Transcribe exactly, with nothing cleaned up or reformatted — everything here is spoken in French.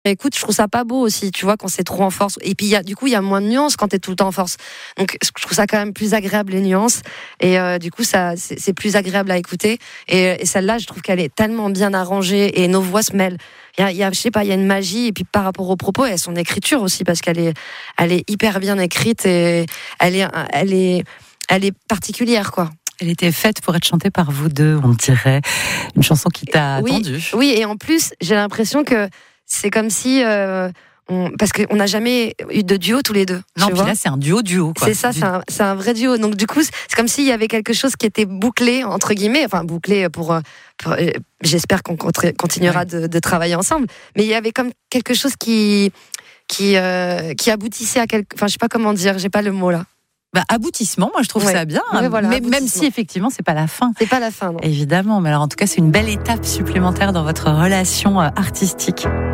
écoute, je trouve ça pas beau aussi, tu vois, quand c'est trop en force. Et puis, il y a, du coup, il y a moins de nuances quand t'es tout le temps en force. Donc, je trouve ça quand même plus agréable, les nuances. Et euh, du coup, ça, c'est, c'est plus agréable à écouter. Et, et celle-là, je trouve qu'elle est tellement bien arrangée et nos voix se mêlent. Il y a, il y a, je sais pas, il y a une magie. Et puis, par rapport aux propos et à son écriture aussi, parce qu'elle est, elle est hyper bien écrite et elle est, elle est, elle est particulière, quoi. Elle était faite pour être chantée par vous deux, on dirait. Une chanson qui t'a oui, attendu. Oui, et en plus, j'ai l'impression que c'est comme si... Euh, on, parce qu'on n'a jamais eu de duo tous les deux. Non, puis vois là, c'est un duo-duo. Quoi. C'est ça, c'est un, c'est un vrai duo. Donc du coup, c'est comme s'il y avait quelque chose qui était bouclé, entre guillemets. Enfin, bouclé pour... pour j'espère qu'on continuera de, de travailler ensemble. Mais il y avait comme quelque chose qui, qui, euh, qui aboutissait à quelque... Enfin, je sais pas comment dire, j'ai pas le mot là. Bah, aboutissement, moi je trouve ouais. ça bien, ouais, voilà, mais même si effectivement c'est pas la fin. C'est pas la fin, non. Évidemment, mais alors en tout cas c'est une belle étape supplémentaire dans votre relation artistique.